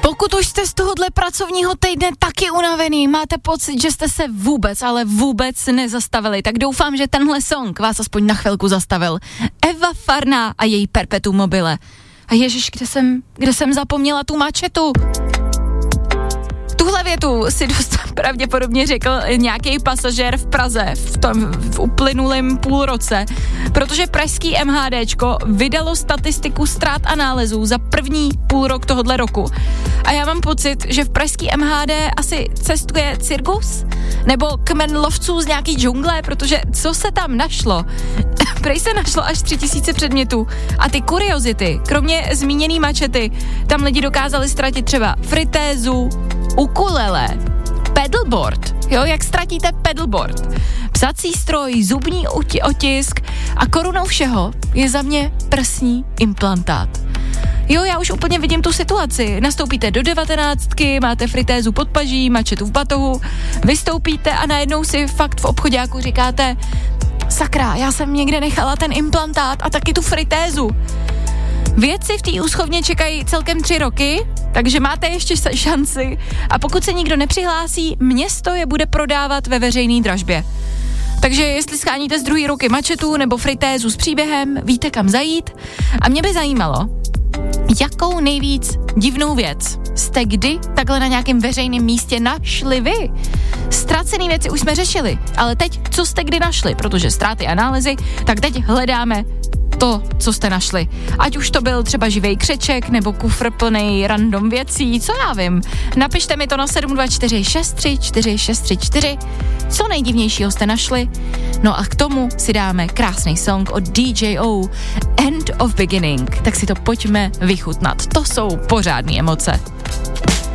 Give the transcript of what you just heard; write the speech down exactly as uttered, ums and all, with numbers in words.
Pokud už jste z tohohle pracovního týdne taky unavený, máte pocit, že jste se vůbec, ale vůbec nezastavili, tak doufám, že tenhle song vás aspoň na chvilku zastavil. Eva Farná a její Perpetuum mobile. A ježiš, kde jsem, kde jsem zapomněla tu mačetu? Tuhle větu si dost pravděpodobně řekl nějaký pasažér v Praze v tom v uplynulém půlroce, protože pražský MHDčko vydalo statistiku ztrát a nálezů za první půlrok tohohle roku. A já mám pocit, že v pražský M H D asi cestuje cirkus? Nebo kmen lovců z nějaký džungle, protože co se tam našlo? Prej se našlo až tři tisíce předmětů. A ty kuriozity, kromě zmíněný mačety, tam lidi dokázali ztratit třeba fritézu, ukulele, pedalboard, jo, jak ztratíte pedalboard, psací stroj, zubní otisk a korunou všeho je za mě prsní implantát. Jo, já už úplně vidím tu situaci. Nastoupíte do devatenáctky, máte fritézu pod paží, mačetu v batohu, vystoupíte a najednou si fakt v obchoďáku říkáte: sakra, já jsem někde nechala ten implantát a taky tu fritézu. Vědci v té úschovně čekají celkem tři roky, takže máte ještě šanci a pokud se nikdo nepřihlásí, město je bude prodávat ve veřejné dražbě. Takže jestli scháníte z druhé ruky mačetu nebo fritézu s příběhem, víte kam zajít. A mě by zajímalo, jakou nejvíc divnou věc jste kdy takhle na nějakém veřejném místě našli vy? Ztracený věci už jsme řešili, ale teď co jste kdy našli, protože ztráty a nálezy, tak teď hledáme to, co jste našli. Ať už to byl třeba živej křeček nebo kufr plnej random věcí, co já vím. Napište mi to na sedm dva čtyři šest tři čtyři šest tři čtyři, co nejdivnějšího jste našli. No a k tomu si dáme krásný song od D J O, End of Beginning. Tak si to pojďme vychutnat. To jsou pořádný emoce.